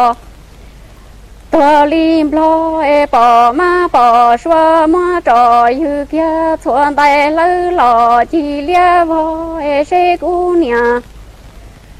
tôi lim lo bỏ ma bỏ xóa ma trò như kia chuan tay lỡ lò chỉ lia vò sẽ cú nhà